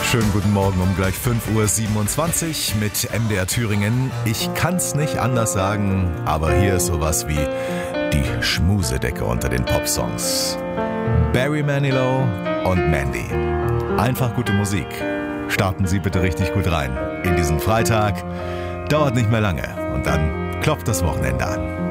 Schönen guten Morgen um gleich 5:27 Uhr mit MDR Thüringen. Ich kann's nicht anders sagen, aber hier ist sowas wie die Schmusedecke unter den Popsongs. Barry Manilow und Mandy. Einfach gute Musik. Starten Sie bitte richtig gut rein in diesen Freitag. Dauert nicht mehr lange und dann klopft das Wochenende an.